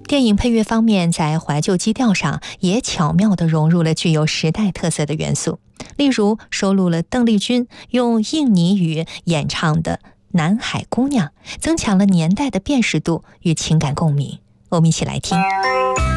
电影配乐方面，在怀旧基调上也巧妙地融入了具有时代特色的元素，例如收录了邓丽君用印尼语演唱的《南海姑娘》，增强了年代的辨识度与情感共鸣。我们一起来听。